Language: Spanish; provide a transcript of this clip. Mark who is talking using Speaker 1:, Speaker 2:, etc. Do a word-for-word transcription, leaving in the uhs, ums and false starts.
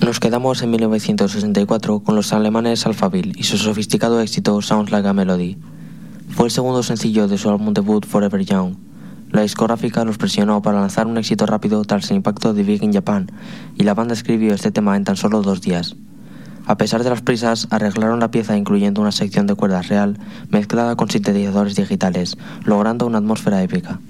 Speaker 1: Nos quedamos en mil novecientos sesenta y cuatro con los alemanes Alphaville y su sofisticado éxito Sounds Like a Melody. Fue el segundo sencillo de su álbum debut Forever Young. La discográfica los presionó para lanzar un éxito rápido tras el impacto de Big in Japan, y la banda escribió este tema en tan solo dos días. A pesar de las prisas, arreglaron la pieza incluyendo una sección de cuerdas real mezclada con sintetizadores digitales, logrando una atmósfera épica.